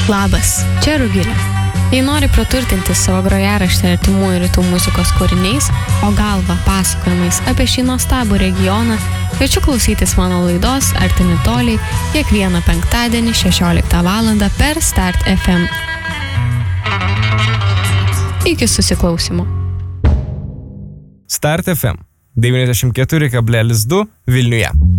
Labas, čia Rugilė. Jei nori praturtinti savo grojaraštį artimųjų rytų muzikos kūriniais, o galva pasakojimais apie šį nuostabų regioną, kviečiu klausytis mano laidos Artimi toliai kiekvieną penktadienį 16 val. Per Start FM. Iki susiklausimo. Start FM 94,2 Vilniuje.